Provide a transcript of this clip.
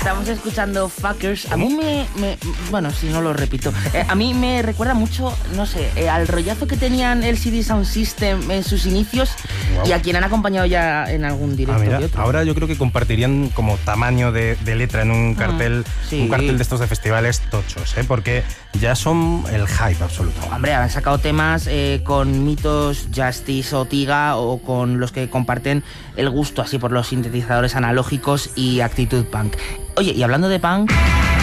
Estamos escuchando Fuckers. A mí bueno, si no lo repito, a mí me recuerda mucho, no sé, al rollazo que tenían el CD Sound System en sus inicios. Wow. Y a quien han acompañado ya en algún directo. Mira, ahora yo creo que compartirían como tamaño de letra en un cartel, sí. Un cartel de estos de festivales tochos, porque ya son el hype absoluto. Hombre, han sacado temas con Mitos, Justice o Tiga, o con los que comparten el gusto así por los sintetizadores analógicos y actitud punk. Oye, y hablando de punk...